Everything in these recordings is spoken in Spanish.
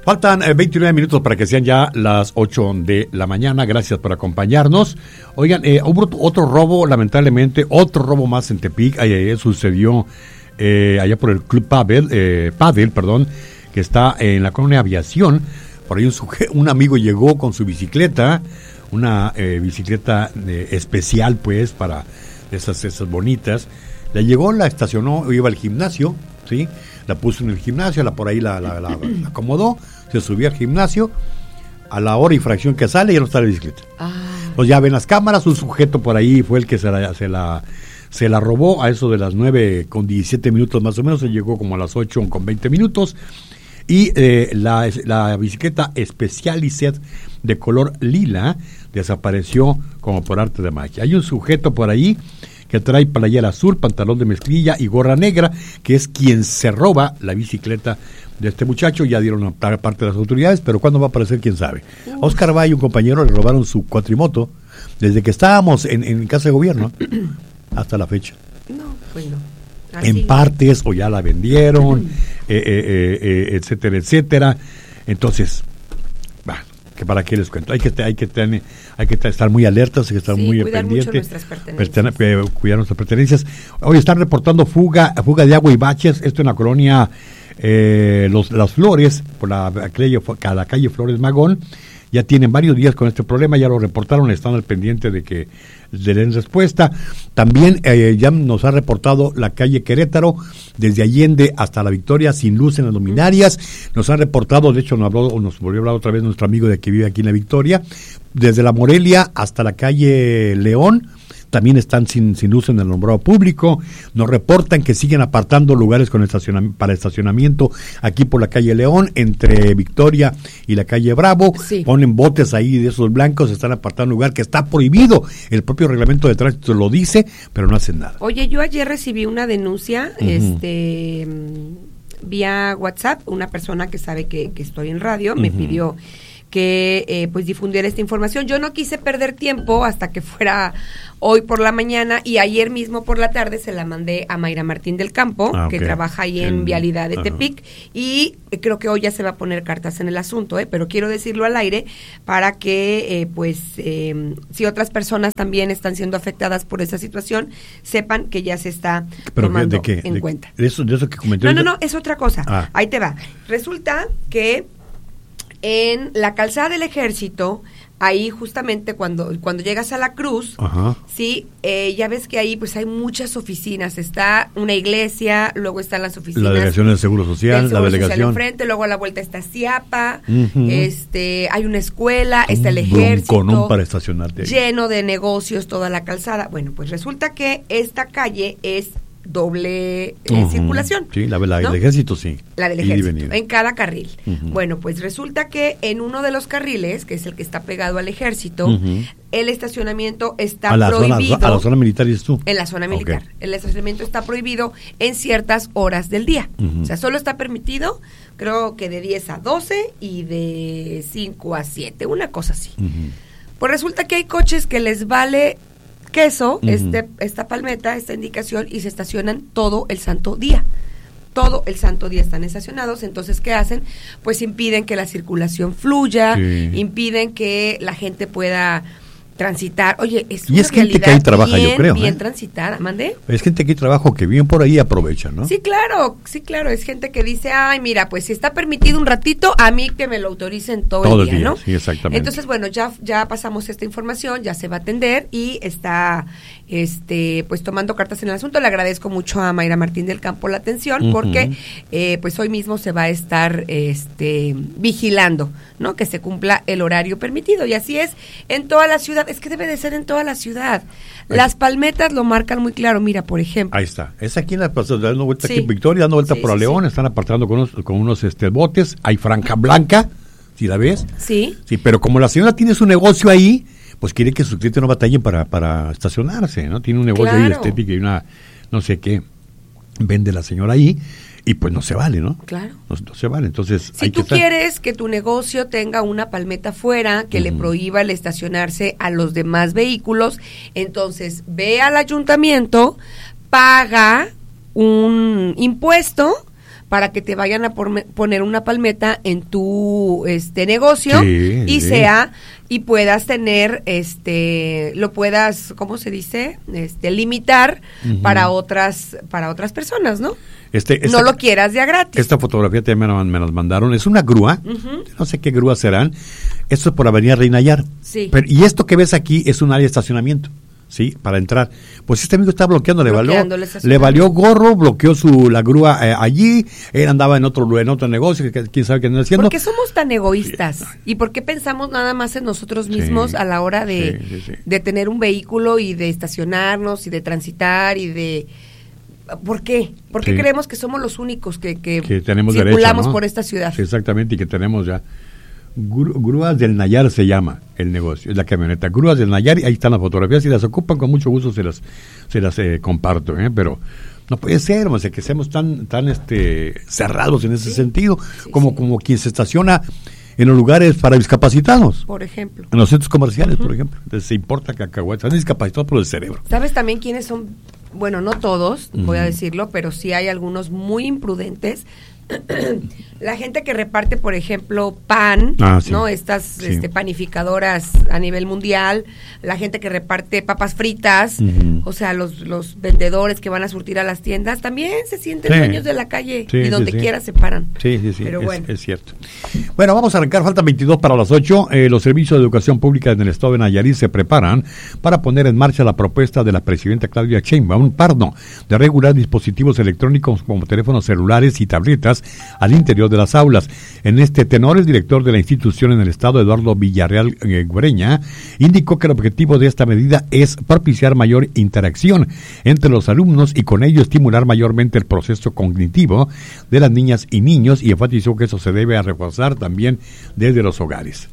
Faltan 29 minutos para que sean ya las 8 de la mañana. Gracias por acompañarnos. Oigan, hubo otro robo, lamentablemente, otro robo más en Tepic. Sucedió allá por el Club Padel, que está en la colonia Aviación. Por ahí un amigo llegó con su bicicleta, una bicicleta especial, pues, para esas bonitas. La llegó, la estacionó, iba al gimnasio, ¿sí? La puso en el gimnasio, por ahí la acomodó, se subió al gimnasio, a la hora y fracción que sale ya no está la bicicleta. Pues ya ven las cámaras, un sujeto por ahí fue el que se la robó a eso de las 9:17 más o menos, se llegó como a las 8:20 y la bicicleta Specialized de color lila desapareció como por arte de magia. Hay un sujeto por ahí que trae playera azul, pantalón de mezclilla y gorra negra, que es quien se roba la bicicleta de este muchacho. Ya dieron a parte de las autoridades, pero ¿cuándo va a aparecer? ¿Quién sabe? A Oscar Valle, un compañero, le robaron su cuatrimoto desde que estábamos en casa de gobierno hasta la fecha. No, pues no. Así. En partes, o ya la vendieron, etcétera, etcétera. Entonces, que para qué les cuento, hay que estar muy alertas, hay que estar muy pendientes, cuidar nuestras pertenencias. Hoy están reportando fuga de agua y baches, esto en la colonia Las Flores, por la calle Flores Magón. Ya tienen varios días con este problema, ya lo reportaron, están al pendiente de que den respuesta. También ya nos ha reportado la calle Querétaro, desde Allende hasta La Victoria, sin luz en las luminarias. Nos han reportado, de hecho nos volvió a hablar otra vez nuestro amigo de que vive aquí en La Victoria, desde la Morelia hasta la calle León, también están sin luz en el alumbrado público. Nos reportan que siguen apartando lugares para estacionamiento aquí por la calle León, entre Victoria y la calle Bravo. Sí. Ponen botes ahí de esos blancos, están apartando lugar que está prohibido. El propio reglamento de tránsito lo dice, pero no hacen nada. Oye, yo ayer recibí una denuncia, vía WhatsApp, una persona que sabe que estoy en radio, me pidió que pues difundiera esta información. Yo no quise perder tiempo hasta que fuera hoy por la mañana, y ayer mismo por la tarde se la mandé a Mayra Martín del Campo, que trabaja ahí en Vialidad de Tepic, y creo que hoy ya se va a poner cartas en el asunto, pero quiero decirlo al aire para que si otras personas también están siendo afectadas por esa situación, sepan que ya se está tomando en cuenta. ¿De eso que comentó? No, es otra cosa. Ahí te va. Resulta que en la calzada del Ejército, ahí justamente cuando llegas a la Cruz, sí, ya ves que ahí pues hay muchas oficinas, está una iglesia, luego están las oficinas, la delegación del Seguro Social, la delegación social enfrente, luego a la vuelta está Ciapa, hay una escuela, está el Ejército, para estacionarte ahí, lleno de negocios, toda la calzada. Bueno, pues resulta que esta calle es doble circulación. Sí, la del Ejército, sí. La del Ejército, en cada carril. Bueno, pues resulta que en uno de los carriles, que es el que está pegado al Ejército, el estacionamiento está prohibido. ¿A la zona militar dices tú? En la zona militar. El estacionamiento está prohibido en ciertas horas del día. O sea, solo está permitido, creo que de 10 a 12 y de 5 a 7, una cosa así. Pues resulta que hay coches que les vale queso, esta palmeta, esta indicación, y se estacionan todo el santo día. Todo el santo día están estacionados. Entonces, ¿qué hacen? Pues impiden que la circulación fluya, impiden que la gente pueda transitar. Oye, es una gente que ahí trabaja, yo creo, bien transitada. ¿Mande? Es gente que trabaja, que bien por ahí aprovechan, ¿no? Sí, claro. Es gente que dice, ay, mira, pues si está permitido un ratito, a mí que me lo autoricen todo el día, ¿no? Sí, exactamente. Entonces, bueno, ya pasamos esta información, ya se va a atender y está pues tomando cartas en el asunto. Le agradezco mucho a Mayra Martín del Campo la atención, porque pues hoy mismo se va a estar vigilando, ¿no? Que se cumpla el horario permitido, y así es en toda la ciudad. Es que debe de ser en toda la ciudad. Las palmetas lo marcan muy claro. Mira, por ejemplo. Ahí está. Es aquí en la plaza, dando vuelta aquí en Victoria, dando vuelta por León. Están apartando con unos botes. Hay franja blanca, ¿sí la ves? Sí. Sí, pero como la señora tiene su negocio ahí, pues quiere que sus clientes no batallen para estacionarse, ¿no? Tiene un negocio ahí estético y una, no sé qué, vende la señora ahí. Y pues no se vale, ¿no? Claro. No se vale, entonces si tú quieres que tu negocio tenga una palmeta fuera, que le prohíba el estacionarse a los demás vehículos, entonces ve al ayuntamiento, paga un impuesto para que te vayan a poner una palmeta en tu negocio y puedas tener lo puedas, ¿cómo se dice? Limitar para otras personas, ¿no? No lo quieras ya gratis. Esta fotografía también me las mandaron. Es una grúa, no sé qué grúas serán. Esto es por Avenida Reina Ayar. Sí. Y esto que ves aquí es un área de estacionamiento, ¿sí? Para entrar. Pues este amigo está bloqueando, le valió gorro, bloqueó la grúa allí. Él andaba en otro negocio, quién sabe qué anda haciendo. ¿Por qué somos tan egoístas? ¿Y por qué pensamos nada más en nosotros mismos a la hora de tener un vehículo y de estacionarnos y de transitar y de... ¿Por qué? ¿Por qué creemos que somos los únicos que tenemos circulamos derecho, ¿no? por esta ciudad? Sí, exactamente, y que tenemos ya. Grúas del Nayar se llama el negocio, es la camioneta. Grúas del Nayar, y ahí están las fotografías, si las ocupan con mucho gusto se las comparto, pero no puede ser, o sea, que seamos tan cerrados en ese sentido, como quien se estaciona en los lugares para discapacitados. Por ejemplo. En los centros comerciales, por ejemplo. Entonces, se importa cacahuetes, están discapacitados por el cerebro. ¿Sabes también quiénes son? Bueno, no todos, voy a decirlo, pero sí hay algunos muy imprudentes. La gente que reparte, por ejemplo, pan, ¿no? Estas panificadoras a nivel mundial, la gente que reparte papas fritas, o sea, los vendedores que van a surtir a las tiendas, también se sienten dueños de la calle y donde quiera se paran. Sí, pero bueno. Es cierto. Bueno, vamos a arrancar, faltan 22 para las 8. Los servicios de educación pública en el estado de Nayarit se preparan para poner en marcha la propuesta de la presidenta Claudia Sheinbaum, de regular dispositivos electrónicos como teléfonos celulares y tabletas al interior de las aulas. En este tenor, el director de la institución en el estado, Eduardo Villarreal Guereña, indicó que el objetivo de esta medida es propiciar mayor interacción entre los alumnos y con ello estimular mayormente el proceso cognitivo de las niñas y niños, y enfatizó que eso se debe a reforzar también desde los hogares.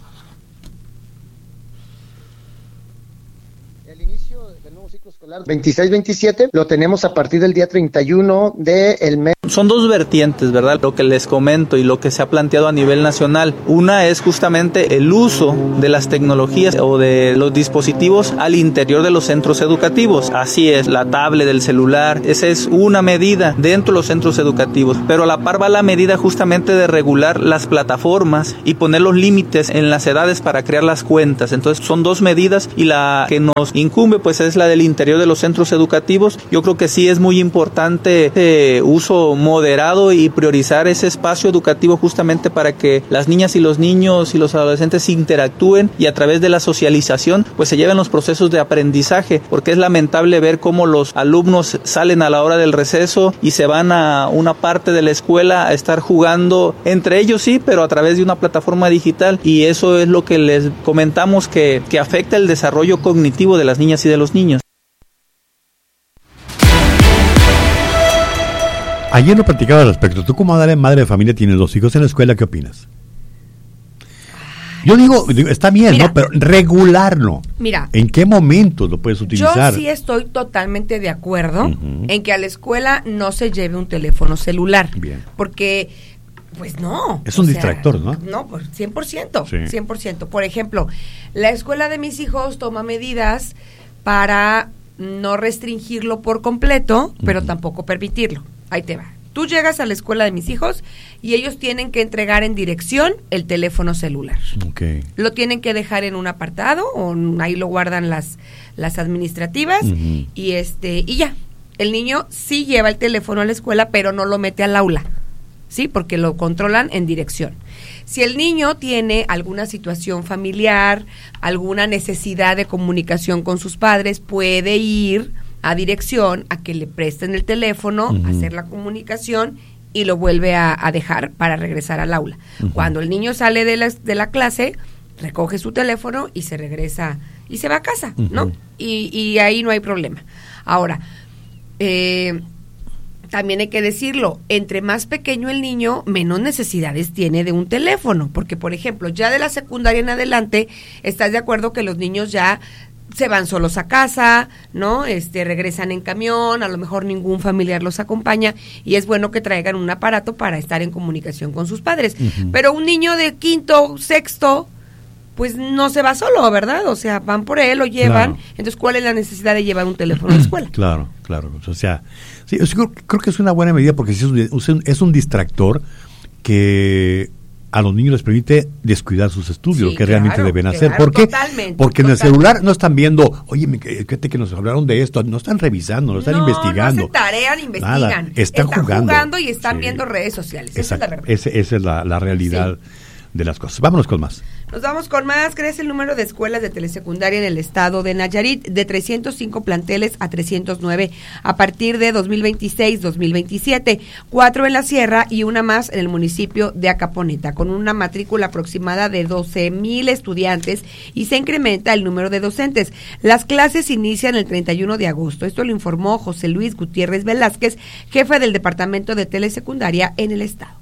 El inicio del nuevo ciclo escolar 26-27 lo tenemos a partir del día 31 del mes. Son dos vertientes, ¿verdad? Lo que les comento y lo que se ha planteado a nivel nacional. Una es justamente el uso de las tecnologías o de los dispositivos al interior de los centros educativos. Así es, la tablet, el celular, esa es una medida dentro de los centros educativos. Pero a la par va la medida justamente de regular las plataformas y poner los límites en las edades para crear las cuentas. Entonces son dos medidas y la que nos incumbe pues es la del interior de los centros educativos. Yo creo que sí es muy importante uso moderado y priorizar ese espacio educativo justamente para que las niñas y los niños y los adolescentes interactúen y a través de la socialización pues se lleven los procesos de aprendizaje, porque es lamentable ver cómo los alumnos salen a la hora del receso y se van a una parte de la escuela a estar jugando entre ellos, sí, pero a través de una plataforma digital, y eso es lo que les comentamos que afecta el desarrollo cognitivo de las niñas y de los niños. Ayer lo platicaba al respecto. Tú como madre de familia tienes 2 hijos en la escuela, ¿qué opinas? Yo digo, está bien, mira, ¿no? Pero regularlo. Mira. ¿En qué momentos lo puedes utilizar? Yo sí estoy totalmente de acuerdo en que a la escuela no se lleve un teléfono celular. Bien. Porque, pues no. Es un distractor, ¿no? No, pues 100%. Sí. 100%. Por ejemplo, la escuela de mis hijos toma medidas para no restringirlo por completo, pero tampoco permitirlo. Ahí te va. Tú llegas a la escuela de mis hijos y ellos tienen que entregar en dirección el teléfono celular. Okay. Lo tienen que dejar en un apartado o ahí lo guardan las administrativas y ya. El niño sí lleva el teléfono a la escuela, pero no lo mete al aula, ¿sí? Porque lo controlan en dirección. Si el niño tiene alguna situación familiar, alguna necesidad de comunicación con sus padres, puede ir a dirección a que le presten el teléfono, hacer la comunicación y lo vuelve a dejar para regresar al aula. Cuando el niño sale de la clase, recoge su teléfono y se regresa y se va a casa, ¿no? Y ahí no hay problema. Ahora, también hay que decirlo, entre más pequeño el niño, menos necesidades tiene de un teléfono, porque por ejemplo, ya de la secundaria en adelante, ¿estás de acuerdo que los niños ya se van solos a casa, ¿no? Regresan en camión, a lo mejor ningún familiar los acompaña y es bueno que traigan un aparato para estar en comunicación con sus padres. Pero un niño de 5º, 6º, pues no se va solo, ¿verdad? O sea, van por él, lo llevan. Claro. Entonces, ¿cuál es la necesidad de llevar un teléfono a la escuela? Claro. O sea, sí, yo creo que es una buena medida porque es un distractor que a los niños les permite descuidar sus estudios, que realmente deben hacer. ¿Por qué? Porque en el celular no están viendo, oye, fíjate que nos hablaron de esto, no están revisando, no están investigando. No hacen tarea, ni investigan. Nada, están jugando y están viendo redes sociales. Exacto. Esa es la verdad. Esa es la realidad de las cosas. Vámonos con más. Nos vamos con más. Crece el número de escuelas de telesecundaria en el estado de Nayarit de 305 planteles a 309 a partir de 2026-2027, 4 en la sierra y una más en el municipio de Acaponeta, con una matrícula aproximada de 12,000 estudiantes y se incrementa el número de docentes. Las clases inician el 31 de agosto. Esto lo informó José Luis Gutiérrez Velázquez, jefe del Departamento de Telesecundaria en el estado.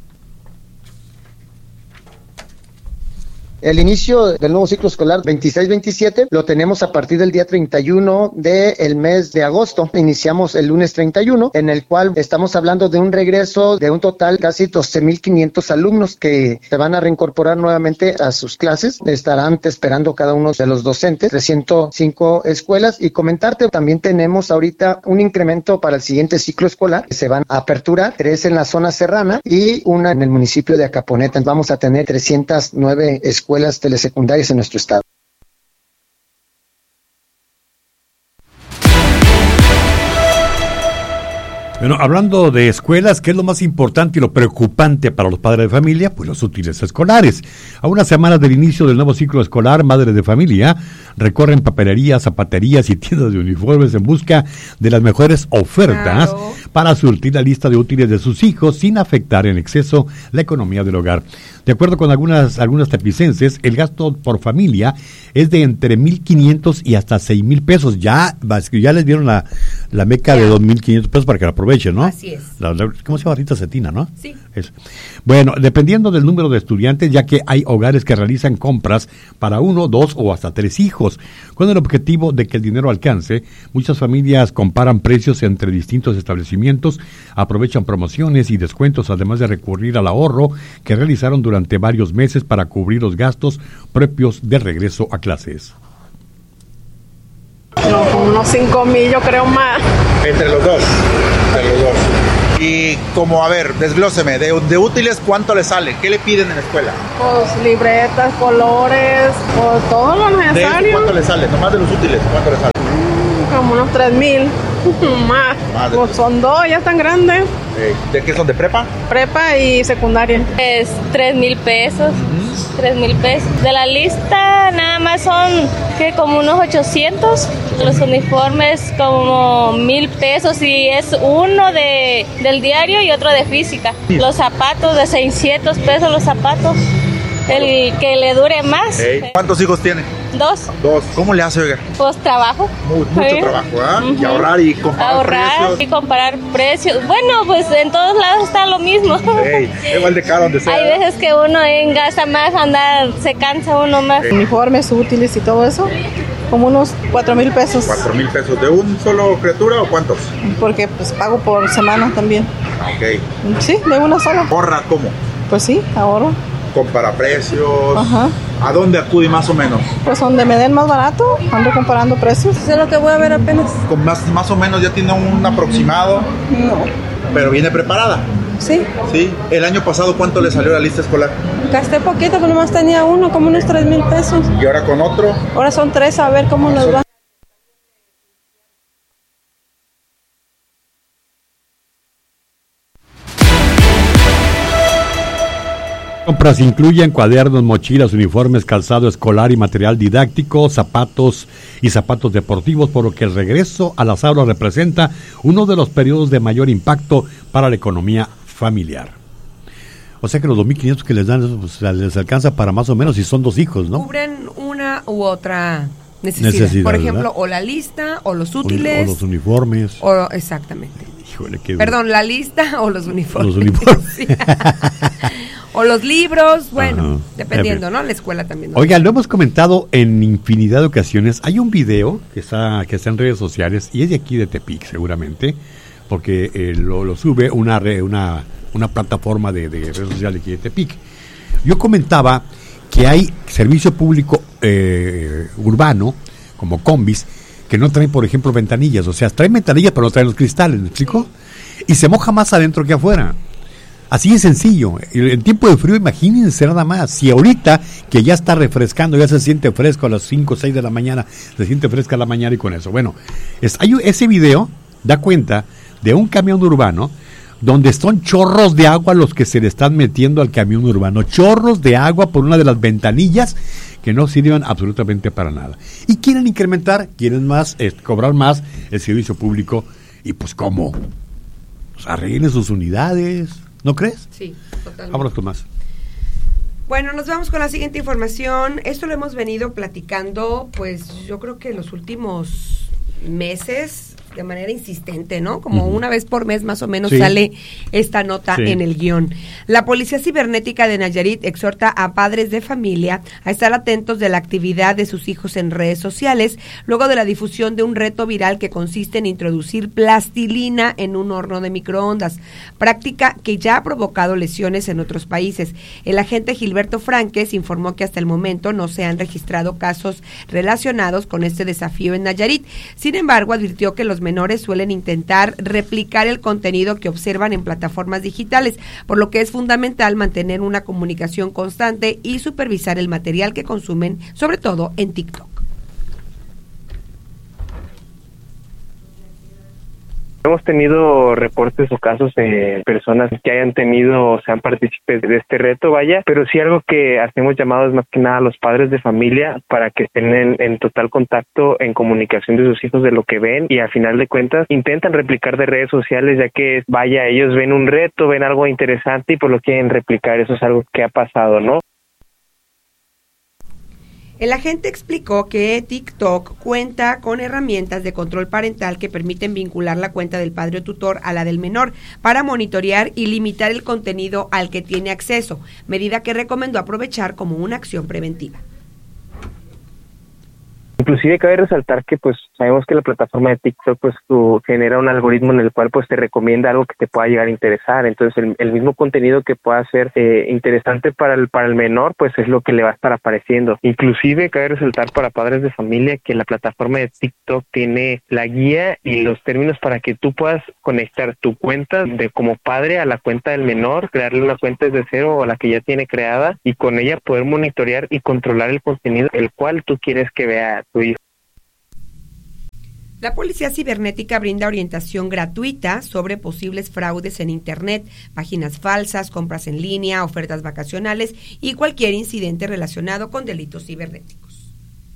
El inicio del nuevo ciclo escolar 26-27 lo tenemos a partir del día 31 del mes de agosto. Iniciamos el lunes 31, en el cual estamos hablando de un regreso de un total casi 12,500 alumnos que se van a reincorporar nuevamente a sus clases. Estarán esperando cada uno de los docentes, 305 escuelas. Y comentarte, también tenemos ahorita un incremento para el siguiente ciclo escolar que se van a aperturar, 3 en la zona serrana y una en el municipio de Acaponeta. Vamos a tener 309 escuelas telesecundarias en nuestro estado. Bueno, hablando de escuelas, ¿qué es lo más importante y lo preocupante para los padres de familia? Pues los útiles escolares. A unas semanas del inicio del nuevo ciclo escolar, madres de familia recorren papelerías, zapaterías y tiendas de uniformes en busca de las mejores ofertas para surtir la lista de útiles de sus hijos sin afectar en exceso la economía del hogar. De acuerdo con algunas tepicenses, el gasto por familia es de entre 1,500 y hasta 6,000 pesos. Ya les dieron la meca de 2,500 pesos para que la aprovechen, ¿no? Así es. ¿Cómo se llama? Rita Cetina, ¿no? Sí. Eso. Bueno, dependiendo del número de estudiantes, ya que hay hogares que realizan compras para 1, 2 o hasta 3 hijos. Con el objetivo de que el dinero alcance, muchas familias comparan precios entre distintos establecimientos, aprovechan promociones y descuentos, además de recurrir al ahorro que realizaron durante varios meses para cubrir los gastos propios del regreso a clases. No, como unos 5,000, yo creo más. Entre los dos. Y como, a ver, desglóseme, de útiles, ¿cuánto le sale? ¿Qué le piden en la escuela? Pues libretas, colores, pues todo lo necesario. ¿De cuánto le sale? Nomás de los útiles, ¿cuánto le sale? Como unos 3,000. Más. Pues son 2, ya están grandes. ¿De qué son? ¿De prepa? Prepa y secundaria. Es 3,000 pesos. 3,000 pesos. De la lista nada más son como unos 800. Los uniformes como 1,000 pesos y es uno del diario y otro de física. Los zapatos de 600 pesos los zapatos. El que le dure más. ¿Cuántos hijos tiene? 2. ¿Cómo le hace, oiga? Pues trabajo. Mucho trabajo, ¿ah? Y ahorrar y comparar precios. Y comparar precios. Bueno, pues en todos lados está lo mismo. Igual de caro donde sea. Hay veces que uno gasta más, se cansa uno más. Uniformes, útiles y todo eso, como unos 4,000 pesos. 4,000 pesos. ¿De un solo criatura o cuántos? Porque pues pago por semana también. Ok. Sí, de una sola. ¿Ahorra cómo? Pues sí, ahorro. Compara precios. Ajá. ¿A dónde acude más o menos? Pues donde me den más barato, ando comparando precios. Eso es lo que voy a ver apenas. ¿Con más o menos ya tiene un aproximado? No. ¿Pero viene preparada? Sí. ¿Sí? ¿El año pasado cuánto le salió la lista escolar? Gasté poquito, pero nomás tenía uno, como unos 3,000 pesos. ¿Y ahora con otro? Ahora son 3, a ver cómo nos va. Compras incluyen cuadernos, mochilas, uniformes, calzado escolar y material didáctico, zapatos y zapatos deportivos, por lo que el regreso a las aulas representa uno de los periodos de mayor impacto para la economía familiar. O sea que los 2,500 que les dan, pues, les alcanza para más o menos si son 2 hijos, ¿no? Cubren una u otra necesidad. Por ejemplo, ¿verdad? O la lista, o los útiles. O los uniformes. Exactamente. Híjole, Perdón, la lista o los uniformes. Los uniformes. Sí. O los libros, bueno, dependiendo, ¿no? La escuela también. ¿No? Oigan, lo hemos comentado en infinidad de ocasiones. Hay un video que está en redes sociales y es de aquí de Tepic, seguramente, porque lo sube una plataforma de redes sociales aquí de Tepic. Yo comentaba que hay servicio público urbano, como combis, que no traen, por ejemplo, ventanillas. O sea, traen ventanillas, pero no traen los cristales, ¿me explico? Y se moja más adentro que afuera. Así de sencillo. En tiempo de frío, imagínense nada más. Si ahorita, que ya está refrescando, ya se siente fresco a las 5 o 6 de la mañana, se siente fresca la mañana y con eso. Bueno, ese video da cuenta de un camión urbano donde son chorros de agua los que se le están metiendo al camión urbano. Chorros de agua por una de las ventanillas que no sirven absolutamente para nada. Y quieren incrementar, quieren más, cobrar más el servicio público. Y pues, ¿cómo? Pues arreglen sus unidades. ¿No crees? Sí, totalmente. Vámonos con más. Bueno, nos vamos con la siguiente información. Esto lo hemos venido platicando, pues yo creo que los últimos meses de manera insistente, ¿no? Como una vez por mes más o menos sale esta nota en el guión. La Policía Cibernética de Nayarit exhorta a padres de familia a estar atentos de la actividad de sus hijos en redes sociales, luego de la difusión de un reto viral que consiste en introducir plastilina en un horno de microondas, práctica que ya ha provocado lesiones en otros países. El agente Gilberto Franques informó que hasta el momento no se han registrado casos relacionados con este desafío en Nayarit. Sin embargo, advirtió que los menores suelen intentar replicar el contenido que observan en plataformas digitales, por lo que es fundamental mantener una comunicación constante y supervisar el material que consumen, sobre todo en TikTok. Hemos tenido reportes o casos de personas que hayan tenido o sean partícipes de este reto, pero sí algo que hacemos llamados más que nada a los padres de familia para que estén en total contacto, en comunicación de sus hijos de lo que ven y a final de cuentas intentan replicar de redes sociales, ya que ellos ven un reto, ven algo interesante y pues lo quieren replicar. Eso es algo que ha pasado, ¿no? El agente explicó que TikTok cuenta con herramientas de control parental que permiten vincular la cuenta del padre o tutor a la del menor para monitorear y limitar el contenido al que tiene acceso, medida que recomendó aprovechar como una acción preventiva. Inclusive cabe resaltar que pues sabemos que la plataforma de TikTok pues genera un algoritmo en el cual pues te recomienda algo que te pueda llegar a interesar. Entonces el mismo contenido que pueda ser interesante para el menor pues es lo que le va a estar apareciendo. Inclusive cabe resaltar para padres de familia que la plataforma de TikTok tiene la guía y los términos para que tú puedas conectar tu cuenta de como padre a la cuenta del menor, crearle una cuenta desde cero o la que ya tiene creada y con ella poder monitorear y controlar el contenido el cual tú quieres que vea tu hijo. La Policía Cibernética brinda orientación gratuita sobre posibles fraudes en Internet, páginas falsas, compras en línea, ofertas vacacionales y cualquier incidente relacionado con delitos cibernéticos.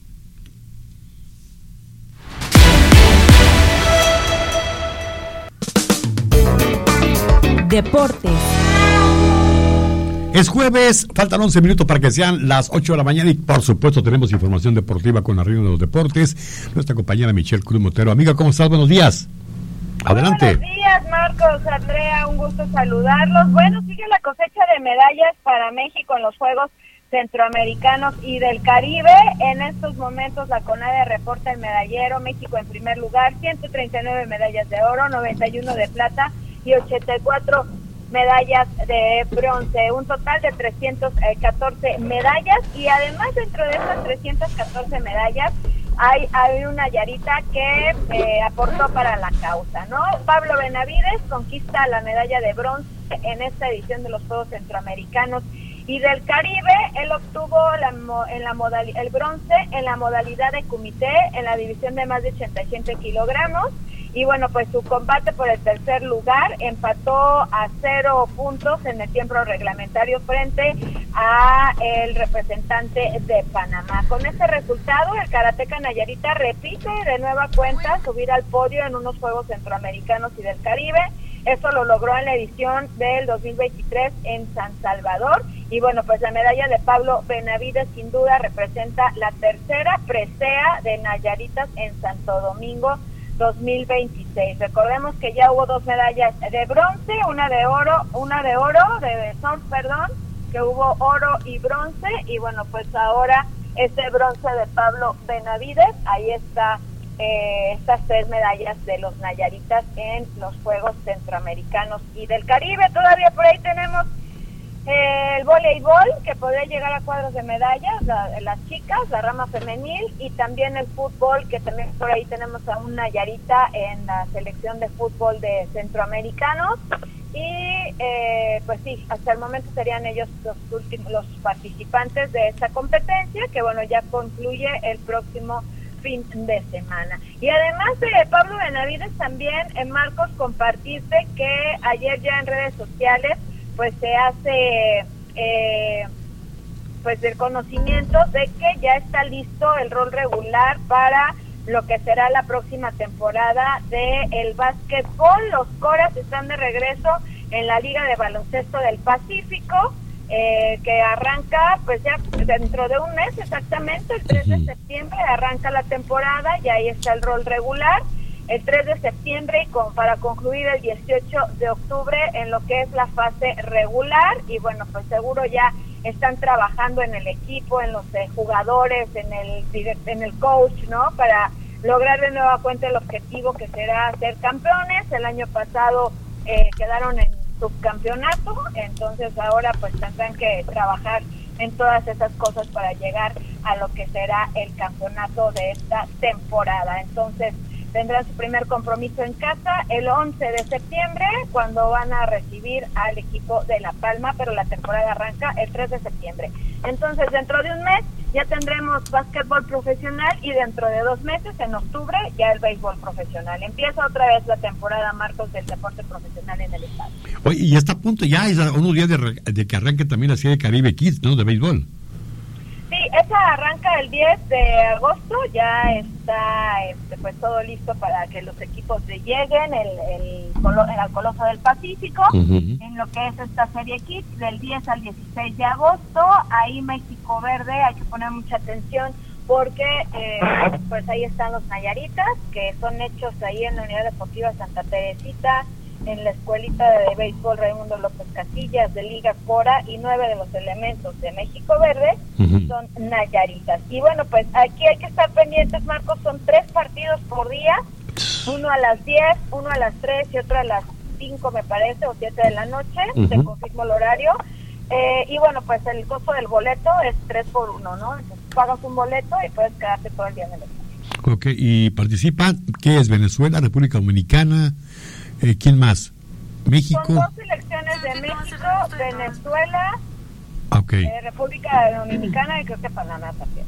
Deportes. Es jueves, faltan 11 minutos para que sean las 8 de la mañana y por supuesto tenemos información deportiva con la Reina de los Deportes, nuestra compañera Michelle Cruz Motero. Amiga, ¿cómo estás? Buenos días. Adelante. Buenos días, Marcos, Andrea, un gusto saludarlos. Bueno, sigue la cosecha de medallas para México en los Juegos Centroamericanos y del Caribe. En estos momentos la CONADE reporta el medallero, México en primer lugar, 139 medallas de oro, 91 de plata y 84 medallas de bronce, un total de 314 medallas y además dentro de esas 314 medallas hay una Nayarita que aportó para la causa, ¿no? Pablo Benavides conquista la medalla de bronce en esta edición de los Juegos Centroamericanos y del Caribe. Él obtuvo el bronce en la modalidad de kumité en la división de más de 87 kilogramos. Y bueno, pues su combate por el tercer lugar empató a 0 puntos en el tiempo reglamentario frente a el representante de Panamá. Con este resultado, el karateca Nayarita repite de nueva cuenta subir al podio en unos Juegos Centroamericanos y del Caribe. Eso lo logró en la edición del 2023 en San Salvador. Y bueno, pues la medalla de Pablo Benavides sin duda representa la tercera presea de Nayaritas en Santo Domingo 2026. Recordemos que ya hubo 2 medallas de bronce, una de surf, que hubo oro y bronce, y bueno, pues ahora este bronce de Pablo Benavides, ahí está estas 3 medallas de los Nayaritas en los Juegos Centroamericanos y del Caribe. Todavía por ahí tenemos el voleibol, que podría llegar a cuadros de medallas, las chicas, la rama femenil, y también el fútbol, que también por ahí tenemos a una Nayarita en la selección de fútbol de centroamericanos. Y pues sí, hasta el momento serían ellos los participantes de esta competencia, que bueno, ya concluye el próximo fin de semana. Y además de Pablo Benavides, también Marcos, compartirte que ayer ya en redes sociales pues se hace pues el conocimiento de que ya está listo el rol regular para lo que será la próxima temporada de el básquetbol. Los Coras están de regreso en la Liga de Baloncesto del Pacífico, que arranca pues ya dentro de un mes exactamente, el 3 de septiembre arranca la temporada y ahí está el rol regular. El 3 de septiembre y para concluir el 18 de octubre en lo que es la fase regular. Y bueno, pues seguro ya están trabajando en el equipo, en los jugadores, en el coach, ¿no? Para lograr de nueva cuenta el objetivo que será ser campeones. El año pasado quedaron en subcampeonato, entonces ahora pues tendrán que trabajar en todas esas cosas para llegar a lo que será el campeonato de esta temporada. Entonces tendrán su primer compromiso en casa el 11 de septiembre, cuando van a recibir al equipo de La Palma, pero la temporada arranca el 3 de septiembre. Entonces, dentro de un mes ya tendremos básquetbol profesional y dentro de 2 meses, en octubre, ya el béisbol profesional. Empieza otra vez la temporada, Marcos, del deporte profesional en el estado. Oye, y está a punto ya, es a unos días de que arranque también la serie Caribe Kids, ¿no?, de béisbol. Sí, esa arranca el 10 de agosto, ya está pues todo listo para que los equipos lleguen al Coloso del Pacífico, en lo que es esta serie Kids, del 10 al 16 de agosto, ahí México Verde, hay que poner mucha atención porque pues ahí están los Nayaritas, que son hechos ahí en la Unidad Deportiva Santa Teresita, en la escuelita de béisbol Raimundo López Casillas de Liga Cora, y 9 de los elementos de México Verde son Nayaritas. Y bueno, pues aquí hay que estar pendientes, Marcos, son 3 partidos por día, uno a las 10, uno a las 3 y otro a las 5 me parece, o 7 de la noche, te confirmo el horario. Y bueno, pues el costo del boleto es 3 por 1, ¿no? Entonces pagas un boleto y puedes quedarte todo el día en el estadio. Ok, y participan, ¿qué es? ¿Venezuela, República Dominicana? ¿Quién más? ¿México? Son 2 selecciones de México, Venezuela, República Dominicana y creo que Panamá también.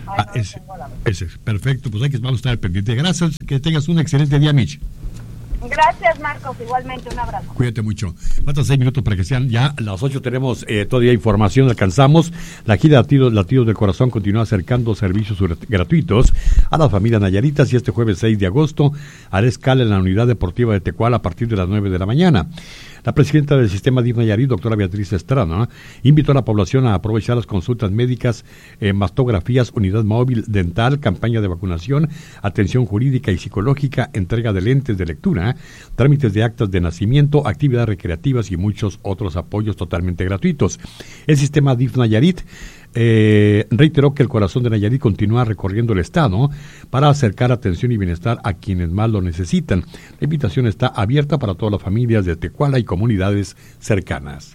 Ese es perfecto, pues vamos a estar pendientes. Gracias, que tengas un excelente día, Mitch. Gracias, Marcos, igualmente, un abrazo. Cuídate mucho. Faltan 6 minutos para que sean ya las 8. Tenemos todavía información, alcanzamos. La gira Latidos del Corazón continúa acercando servicios gratuitos a las familias nayaritas, y este jueves 6 de agosto hará escala en la Unidad Deportiva de Tecuala a partir de las 9 de la mañana. La presidenta del Sistema DIF Nayarit, doctora Beatriz Estrada, invitó a la población a aprovechar las consultas médicas, mastografías, unidad móvil dental, campaña de vacunación, atención jurídica y psicológica, entrega de lentes de lectura, trámites de actas de nacimiento, actividades recreativas y muchos otros apoyos totalmente gratuitos. El Sistema DIF Nayarit reiteró que el corazón de Nayarit continúa recorriendo el estado para acercar atención y bienestar a quienes más lo necesitan. La invitación está abierta para todas las familias de Tecuala y comunidades cercanas.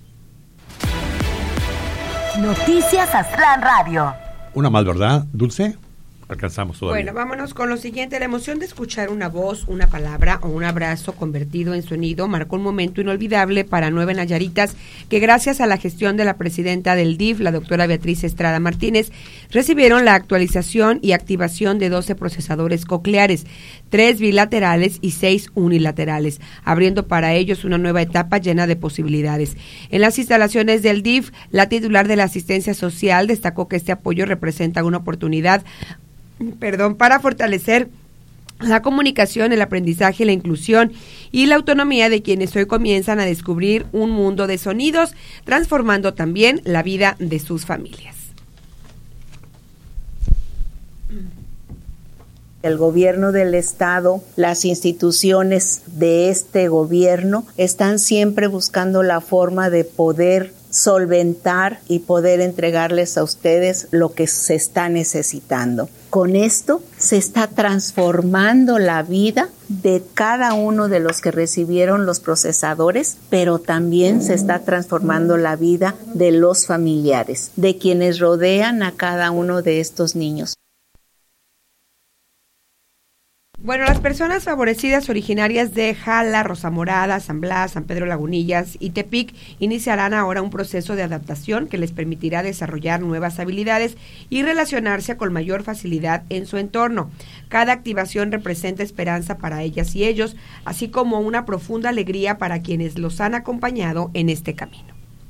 Noticias Aztlán Radio. Una más, ¿verdad, Dulce? Alcanzamos todavía. Bueno, vámonos con lo siguiente. La emoción de escuchar una voz, una palabra o un abrazo convertido en sonido marcó un momento inolvidable para 9 nayaritas que, gracias a la gestión de la presidenta del DIF, la doctora Beatriz Estrada Martínez, recibieron la actualización y activación de 12 procesadores cocleares, 3 bilaterales y 6 unilaterales, abriendo para ellos una nueva etapa llena de posibilidades. En las instalaciones del DIF, la titular de la asistencia social destacó que este apoyo representa una oportunidad para fortalecer la comunicación, el aprendizaje, la inclusión y la autonomía de quienes hoy comienzan a descubrir un mundo de sonidos, transformando también la vida de sus familias. El gobierno del estado, las instituciones de este gobierno están siempre buscando la forma de poder solventar y poder entregarles a ustedes lo que se está necesitando. Con esto se está transformando la vida de cada uno de los que recibieron los procesadores, pero también se está transformando la vida de los familiares, de quienes rodean a cada uno de estos niños. Bueno, las personas favorecidas originarias de Jala, Rosa Morada, San Blas, San Pedro Lagunillas y Tepic iniciarán ahora un proceso de adaptación que les permitirá desarrollar nuevas habilidades y relacionarse con mayor facilidad en su entorno. Cada activación representa esperanza para ellas y ellos, así como una profunda alegría para quienes los han acompañado en este camino.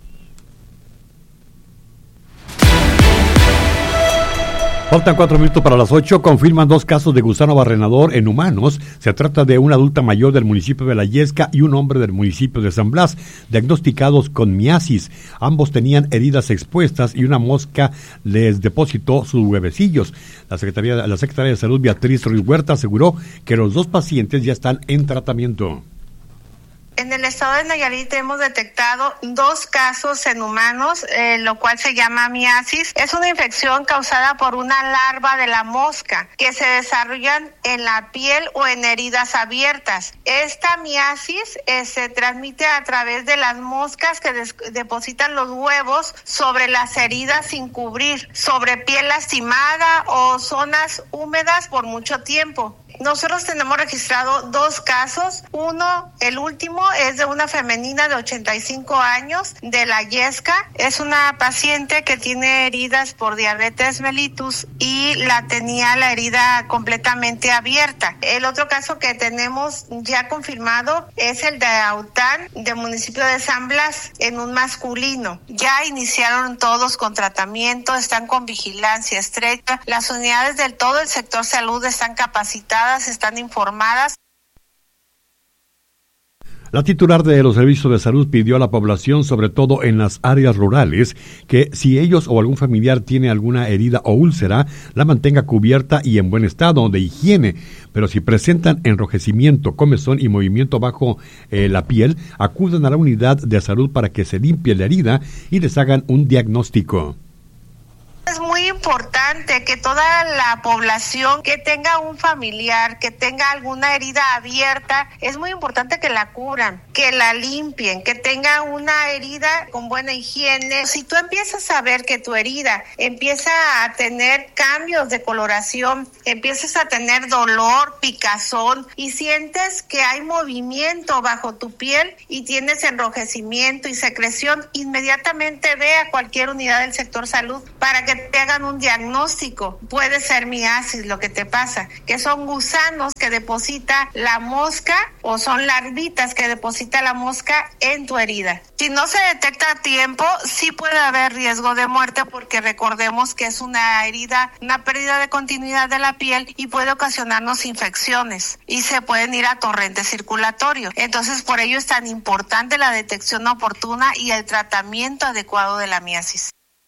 Faltan 4 minutos para las 8. Confirman 2 casos de gusano barrenador en humanos. Se trata de una adulta mayor del municipio de La Yesca y un hombre del municipio de San Blas, diagnosticados con miasis. Ambos tenían heridas expuestas y una mosca les depositó sus huevecillos. La secretaria de Salud, Beatriz Ruiz Huerta, aseguró que los 2 pacientes ya están en tratamiento. En el estado de Nayarit hemos detectado 2 casos en humanos, lo cual se llama miasis. Es una infección causada por una larva de la mosca que se desarrollan en la piel o en heridas abiertas. Esta miasis se transmite a través de las moscas que depositan los huevos sobre las heridas sin cubrir, sobre piel lastimada o zonas húmedas por mucho tiempo. Nosotros tenemos registrado 2 casos. Uno, el último, es de una femenina de 85 años de La Yesca. Es una paciente que tiene heridas por diabetes mellitus y tenía la herida completamente abierta. El otro caso que tenemos ya confirmado es el de Aután, del municipio de San Blas, en un masculino. Ya iniciaron todos con tratamiento, están con vigilancia estrecha. Las unidades del todo el sector salud están capacitadas, están informadas. La titular de los servicios de salud pidió a la población, sobre todo en las áreas rurales, que si ellos o algún familiar tiene alguna herida o úlcera, la mantenga cubierta y en buen estado de higiene. Pero si presentan enrojecimiento, comezón y movimiento bajo la piel, acudan a la unidad de salud para que se limpie la herida y les hagan un diagnóstico. Es muy importante que toda la población que tenga un familiar, que tenga alguna herida abierta, es muy importante que la cubran, que la limpien, que tenga una herida con buena higiene. Si tú empiezas a ver que tu herida empieza a tener cambios de coloración, empiezas a tener dolor, picazón y sientes que hay movimiento bajo tu piel y tienes enrojecimiento y secreción, inmediatamente ve a cualquier unidad del sector salud para que te hagan un diagnóstico. Puede ser miasis lo que te pasa, que son gusanos que deposita la mosca o son larvitas que deposita la mosca en tu herida. Si no se detecta a tiempo, sí puede haber riesgo de muerte, porque recordemos que es una herida, una pérdida de continuidad de la piel y puede ocasionarnos infecciones y se pueden ir a torrente circulatorio. Entonces, por ello es tan importante la detección oportuna y el tratamiento adecuado de la miasis.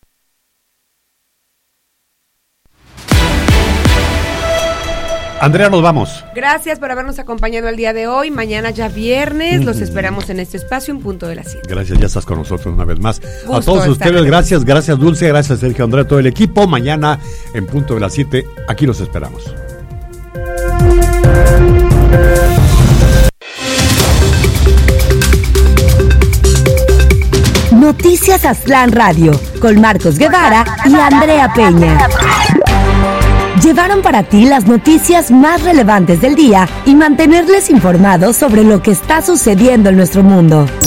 Andrea, nos vamos. Gracias por habernos acompañado el día de hoy. Mañana ya viernes, los esperamos en este espacio, en punto de las 7. Gracias, ya estás con nosotros una vez más. A todos ustedes, gracias Dulce, gracias Sergio, Andrea, todo el equipo. Mañana en punto de las 7, aquí los esperamos. Noticias Aztlán Radio, con Marcos Guevara y Andrea Peña. Llevaron para ti las noticias más relevantes del día y mantenerles informados sobre lo que está sucediendo en nuestro mundo.